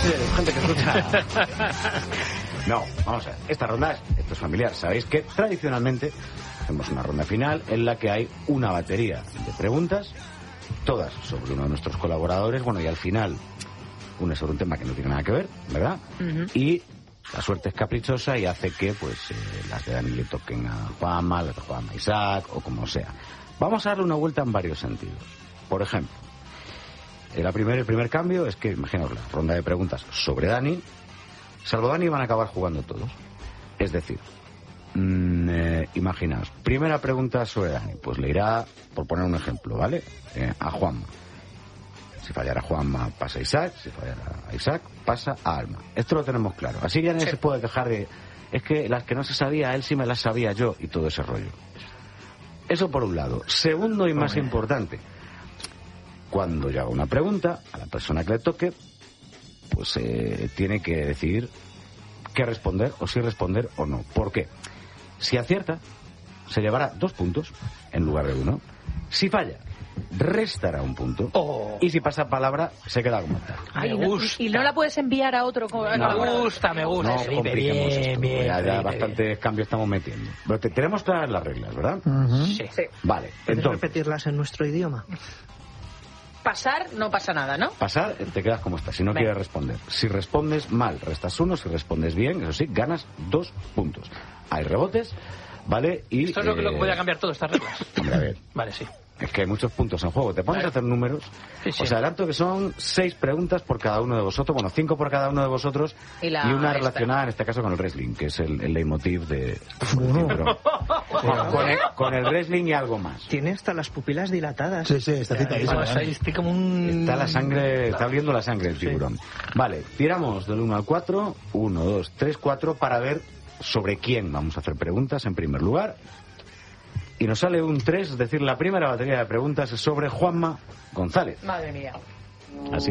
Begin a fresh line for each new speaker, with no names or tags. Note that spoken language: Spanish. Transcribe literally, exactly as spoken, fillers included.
caballeros, gente que escucha. No, vamos a ver. Esta ronda, es, esto es familiar. Sabéis que tradicionalmente hacemos una ronda final en la que hay una batería de preguntas, todas sobre uno de nuestros colaboradores. Bueno, y al final, una sobre un tema que no tiene nada que ver, ¿verdad? Uh-huh. Y la suerte es caprichosa y hace que, pues, eh, las de Dani le toquen a Juanma, las de Juanma a Isaac, o como sea. Vamos a darle una vuelta en varios sentidos. Por ejemplo, eh, la primer, el primer cambio es que, imaginaos, la ronda de preguntas sobre Dani, salvo Dani, van a acabar jugando todos. Es decir, mmm, eh, imaginaos, primera pregunta sobre Dani, pues le irá, por poner un ejemplo, ¿vale? Eh, a Juanma. Si fallara Juanma, pasa a Isaac. Si fallara a Isaac, pasa a Alma. Esto lo tenemos claro. Así ya no sí. se puede quejar de... Es que las que no se sabía, él sí me las sabía yo, y todo ese rollo. Eso por un lado. Segundo y más importante, cuando yo hago una pregunta a la persona que le toque, pues eh, tiene que decidir qué responder, o si responder o no. ¿Por qué? Si acierta, se llevará dos puntos en lugar de uno. Si falla, restará un punto. Oh. Y si pasa palabra, se queda como tal.
Ay, me gusta. Y no la puedes enviar a otro. Como...
No, me gusta, me gusta.
No compliquemos esto. Bien, ya, ya bastantes cambios estamos metiendo. Pero te, tenemos claras las reglas, ¿verdad?
Uh-huh. Sí. sí.
Vale.
¿Puedes entonces repetirlas en nuestro idioma?
Pasar, no pasa nada, ¿no?
Pasar, te quedas como estás, si no Ven. quieres responder. Si respondes mal, restas uno. Si respondes bien, eso sí, ganas dos puntos. Hay rebotes, ¿vale? Y,
esto es lo que, eh... lo que voy a cambiar todo, estas reglas.
Hombre, a ver.
Vale, sí.
Es que hay muchos puntos en juego. Te pones vale. a hacer números. Sí, sí. Os adelanto que son seis preguntas por cada uno de vosotros. Bueno, cinco por cada uno de vosotros. Y, la... y una esta. relacionada, en este caso, con el wrestling, que es el, el leitmotiv de... Bueno, con, el, con el wrestling y algo más.
Tiene hasta las pupilas dilatadas.
Sí, sí, está citadísimo.
Está como un...
Está la sangre, está abriendo la sangre el tiburón. Sí. Vale, tiramos del uno al cuatro. uno, dos, tres, cuatro, para ver sobre quién vamos a hacer preguntas en primer lugar. Y nos sale un tres, es decir, la primera batería de preguntas es sobre Juanma González.
Madre mía.
Así